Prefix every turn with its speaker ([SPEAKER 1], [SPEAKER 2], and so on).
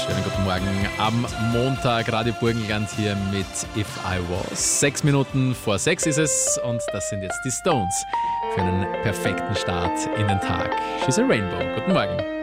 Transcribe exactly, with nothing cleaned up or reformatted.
[SPEAKER 1] Schönen guten Morgen am Montag, Radio Burgenland hier mit If I Was. Sechs Minuten vor sechs ist es und das sind jetzt die Stones für einen perfekten Start in den Tag. She's a Rainbow. Guten Morgen.